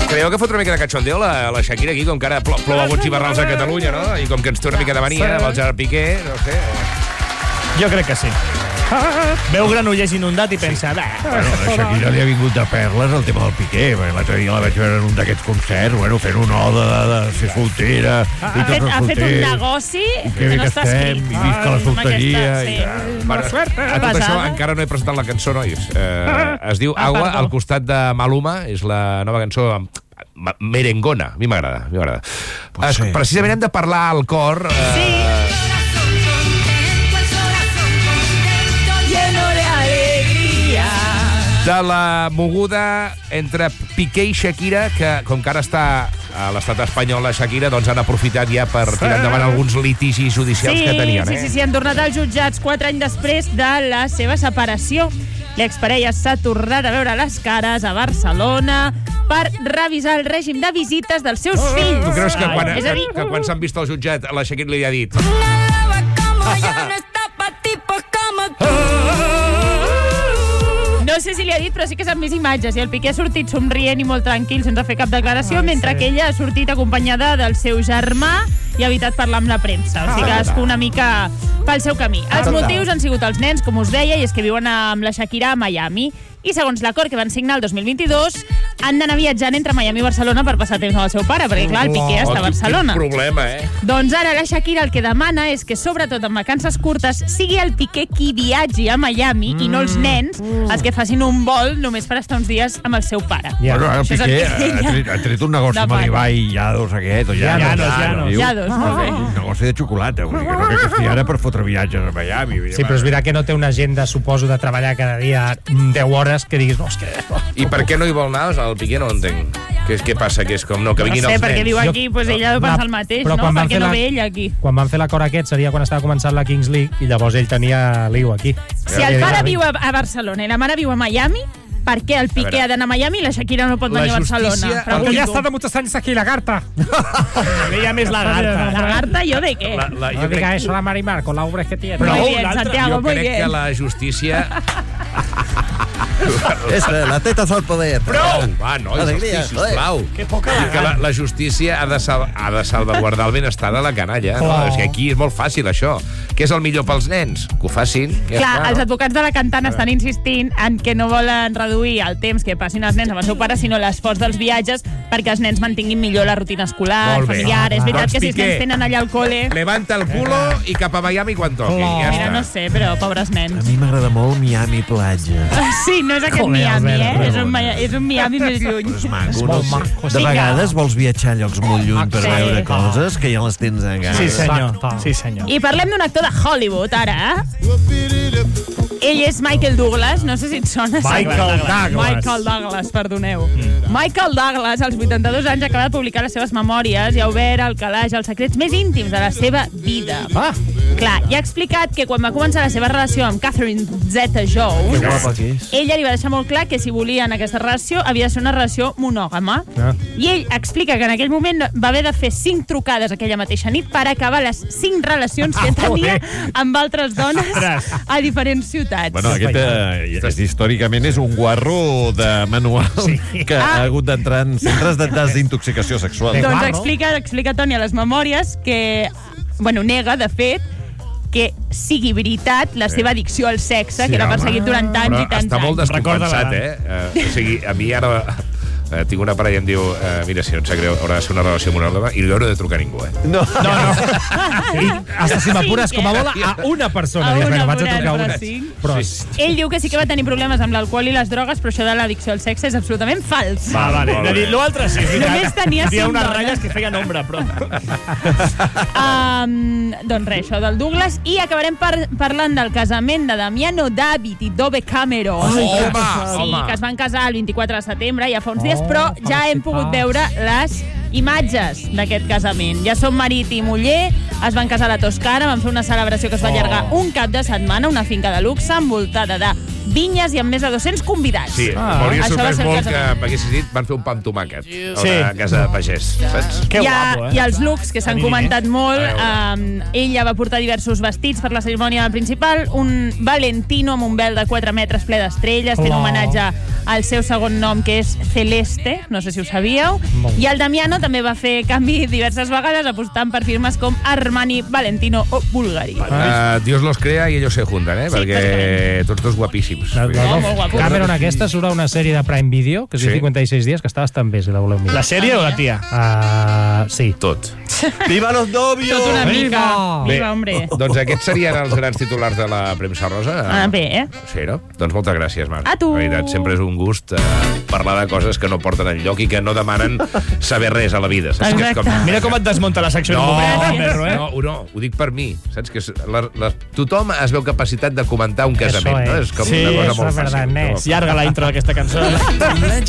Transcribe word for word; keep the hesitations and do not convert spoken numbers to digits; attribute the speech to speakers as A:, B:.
A: Creieu que fot una mica de cachondeo la, la Shakira aquí, com que ara plou, plou alguns xivarrals a Catalunya, no? I com que ens té una mica de mania amb el Gerard Piqué, no sé...
B: Jo crec que sí. Veu Granollers inundat i pensa... Sí.
C: Bueno, a Shakira li ha vingut de perles el tema del Piqué. L'altre dia la vaig veure en un d'aquests concerts, bueno, fent un ode de, de ser soltera.
D: Ha, ha, fet, ha fet un negoci
C: que, que no està escrit. I visca la solteria.
D: Sí.
C: I,
D: I,
A: bueno, a tot això encara no he presentat la cançó, nois. Eh, es diu Agua, ah, al costat de Maluma. És la nova cançó merengona. A mi m'agrada, a mi m'agrada. Pues sí. Precisament hem de parlar al cor... Eh,
D: sí.
A: de la moguda entre Piqué i Shakira, que com que ara està a l'estat espanyol la Shakira, doncs han aprofitat ja per tirar endavant alguns litigis judicials
D: sí,
A: que tenien.
D: Sí,
A: eh?
D: sí, sí, han tornat als jutjats quatre anys després de la seva separació. L'exparella s'ha tornat a veure les cares a Barcelona per revisar el règim de visites dels seus
A: oh,
D: fills.
A: Tu creus que quan,
D: Ai,
A: que,
D: dir...
A: que quan s'han vist al jutjat la Shakira li ha dit...
D: No sé si li ha dit, però sí que s'han vist imatges i el Piqué ha sortit somrient i molt tranquil sense fer cap declaració, Ai, mentre sí. que ella ha sortit acompanyada del seu germà i ha evitat parlar amb la premsa. O sigui, cadascú una mica pel seu camí. Els motius han sigut els nens, com us deia, i és que viuen amb la Shakira a Miami. I segons l'acord que van signar el dos mil vint-i-dos, han d'anar viatjant entre Miami i Barcelona per passar temps amb el seu pare, perquè, clar, el Piqué està a Barcelona.
A: Quin problema, eh?
D: Doncs ara la Shakira el que demana és que, sobretot en vacances curtes, sigui el Piqué qui viatgi a Miami mm. i no els nens els que facin un vol només per estar uns dies amb el seu pare.
C: Ja. Bueno, el Piqué ha tret, ha tret un negoci amb l'Ibai Llados aquest, o
B: Llanos, Llanos.
D: Llados, molt bé.
C: Un negoci de xocolata, vull dir que no que estigui ara per fotre viatges a Miami.
B: Sí, però és veritat que no té una agenda, suposo, de treballar cada dia deu hores, que diguis, no, és que...
A: I per què no hi vol anar? El Piqué no ho entenc. Què, què passa? Que és com no, que vinguin
D: no sé,
A: els nens.
D: perquè viu aquí, doncs pues ella deu pensar el mateix, no? Per què no ve ell aquí?
B: Quan van fer l'acord aquest seria quan estava començant la Kings League i llavors ell tenia l'I U aquí.
D: Si el pare viu a, a Barcelona i la mare viu a Miami, per què el Piqué ha d'anar a Miami i la Shakira no pot venir a Barcelona?
B: Perquè ja ha estat muchos años aquí, lagarta. Ella més lagarta.
D: Lagarta, ¿yo de qué?
A: La, la,
B: no diga eso la Marimar, con la obra que tiene.
D: Muy bien, Santiago, muy bien.
A: Jo crec que la justícia...
E: És la teta sol poder.
A: Prou! Va, no,
E: Alegria,
A: sisplau. Que poca que la, la justícia ha de, sal, ha de salvaguardar el benestar de la canalla. Oh. No? És que aquí és molt fàcil, això. Què és el millor pels nens? Que ho facin. Ja
D: Clar,
A: està,
D: els
A: no?
D: advocats de la cantant estan insistint en que no volen reduir el temps que passin els nens amb el seu pare, sinó l'esforç dels viatges perquè els nens mantinguin millor la rutina escolar, familiar. Ah, és veritat doncs que si els nens tenen allà al cole...
A: Levanta el culo i cap a Miami quan toqui.
D: Oh.
A: Ja
D: Mira,
A: està.
D: no sé, però pobres nens.
E: A mi m'agrada molt Miami platja.
D: Sí, no és aquest Joder, Miami, eh? És un, és un Miami més lluny.
E: És maco, no sé. De vegades vols viatjar a llocs molt lluny per sí. veure coses que ja les tens a casa.
B: Sí, senyor. Sí, senyor.
D: I parlem d'un actor de Hollywood, ara. Ell és Michael Douglas, no sé si et sona.
B: Michael Douglas.
D: Michael Douglas, perdoneu. Mm. Michael Douglas, als vuitanta-dos anys, acaba de publicar les seves memòries i ha obert al calaix els secrets més íntims de la seva vida.
B: Ah.
D: Clar, i ha explicat que quan va començar la seva relació amb Catherine Zeta-Jones, ella li va deixar molt clar que si volia en aquesta relació havia de ser una relació monògama. Ah. I ell explica que en aquell moment va haver de fer cinc trucades aquella mateixa nit per acabar les cinc relacions que tenia amb altres dones a diferents ciutats.
C: Bueno, aquest eh, és, històricament és un guarro de manual sí. que ah. ha hagut d'entrar en centres de desintoxicació sexual.
D: Doncs explica, explica Toni a les memòries que, bueno, nega, de fet, que sigui veritat la seva addicció al sexe, sí, que l'ha perseguit durant tants
A: però
D: i tants anys.
A: Està molt descompensat, eh? Uh, o sigui, a mi ara... Uh, tinc una parella i em diu uh, mira, si no et sap greu, haurà de ser una relació monògama i no haurà de trucar a ningú, eh?
B: No, no, no. I hasta si m'apures com a bola a una persona.
D: A una,
B: vaig a trucar
D: una.
B: una.
D: Però sí. Ell diu que sí que va tenir problemes amb l'alcohol i les drogues, però això de l'addicció al sexe és absolutament fals.
B: Va, vale. De dir, l'altre sí.
D: Només tenia cinc
B: unes ratlles que feien ombra, però...
D: um, doncs res, això del Douglas. I acabarem par parlant del casament de Damiano David i Dove Cameron.
A: Oh,
D: que,
A: home,
D: sí,
A: home.
D: que es van casar el vint-i-quatre de setembre, ja fa uns dies, però ja hem pogut veure les imatges d'aquest casament. Ja són marit i muller, es van casar a la Toscana, van fer una celebració que es va allargar un cap de setmana, una finca de luxe envoltada de vinyes i amb més de dos-cents convidats.
A: Sí,
B: Ah.
A: m'hauria
D: Això va
A: sorprès
D: ser el
A: molt que
D: casament.
A: m'haguessis dit van fer un pa amb tomàquet a
B: Sí.
A: una casa de pagès, saps?
B: Que
D: Hi ha,
B: guapo, eh?
D: hi ha els looks que s'han
B: Adivina.
D: comentat molt.
A: A
D: Um, ella va portar diversos vestits per la cerimònia principal. Un Valentino amb un vel de quatre metres ple d'estrelles, fent
B: Oh.
D: homenatge al seu segon nom, que és Celeste, no sé si ho sabíeu.
B: Molt.
D: I el Damiano també va fer canvi diverses vegades, apostant per firmes com Armani, Valentino o Bulgari.
A: Uh, Dios los crea i ellos se juntan, eh?
D: Sí,
A: perquè tots dos guapíssims.
F: La, la,
D: No, molt guapo.
F: Cameron aquesta surt a una sèrie de Prime Video, que es diu
A: Sí.
F: cinquanta i seis dies, que està bastant bé, si la voleu mirar.
B: La sèrie o la tia?
F: Uh, sí.
A: Tot.
E: Viva los novios!
D: Tot una mica.
F: Viva!
D: Viva, hombre.
A: Doncs aquests serien els grans titulars de la premsa rosa.
D: Ah, bé, eh?
A: Sí, no? Doncs moltes gràcies, Marc.
D: A tu.
A: La veritat, sempre és un gust eh, parlar de coses que no porten enlloc i que no demanen saber res a la vida. Saps? Que és com...
D: Exacte.
B: Mira com et desmunta la secció en un
A: No,
B: moment,
D: Gràcies.
B: perro, eh?
A: no, no, ho dic per mi. Saps? Que és la, la, tothom es veu capacitat de comentar un casament,
F: Eso
A: no?
F: es.
A: És com
B: Sí,
A: una cosa
F: eso
A: molt
F: es verdad,
A: fàcil.
F: Nés.
B: Llarga la intro d'aquesta cançó.